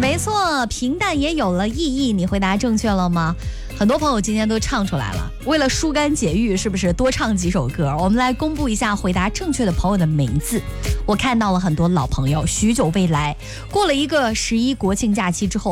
没错，平淡也有了意义。你回答正确了吗？很多朋友今天都唱出来了，为了疏肝解郁，是不是多唱几首歌？我们来公布一下回答正确的朋友的名字。我看到了很多老朋友，许久未来，过了一个11国庆假期之后，